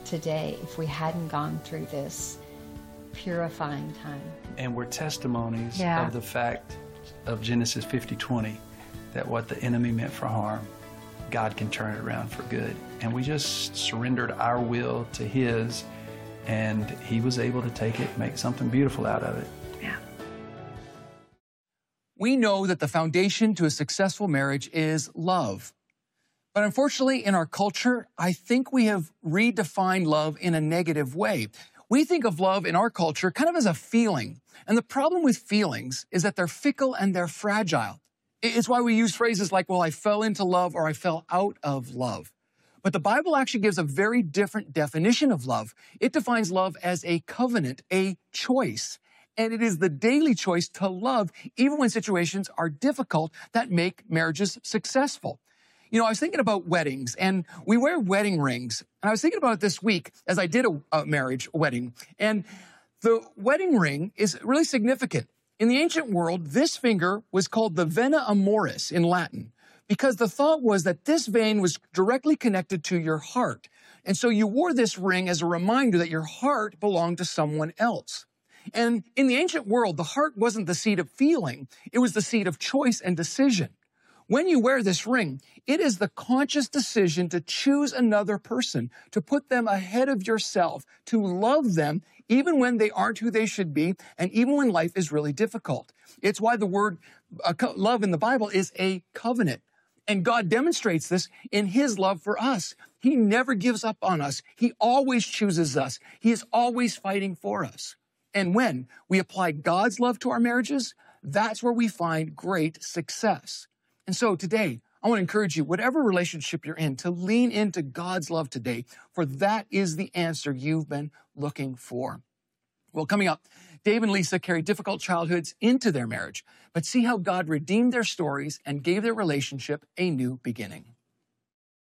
today if we hadn't gone through this purifying time. And we're testimonies Yeah. of the fact of Genesis 50:20, that what the enemy meant for harm, God can turn it around for good. And we just surrendered our will to His, and He was able to take it, make something beautiful out of it. Yeah. We know that the foundation to a successful marriage is love. But unfortunately, in our culture, I think we have redefined love in a negative way. We think of love in our culture kind of as a feeling. And the problem with feelings is that they're fickle and they're fragile. It's why we use phrases like, well, I fell into love or I fell out of love. But the Bible actually gives a very different definition of love. It defines love as a covenant, a choice. And it is the daily choice to love, even when situations are difficult, that make marriages successful. You know, I was thinking about weddings, and we wear wedding rings. And I was thinking about it this week as I did a marriage wedding. And the wedding ring is really significant. In the ancient world, this finger was called the vena amoris in Latin, because the thought was that this vein was directly connected to your heart. And so you wore this ring as a reminder that your heart belonged to someone else. And in the ancient world, the heart wasn't the seat of feeling. It was the seat of choice and decision. When you wear this ring, it is the conscious decision to choose another person, to put them ahead of yourself, to love them even when they aren't who they should be, and even when life is really difficult. It's why the word love in the Bible is a covenant. And God demonstrates this in His love for us. He never gives up on us. He always chooses us. He is always fighting for us. And when we apply God's love to our marriages, that's where we find great success. And so today, I want to encourage you, whatever relationship you're in, to lean into God's love today, for that is the answer you've been looking for. Well, coming up, Dave and Lisa carried difficult childhoods into their marriage, but see how God redeemed their stories and gave their relationship a new beginning.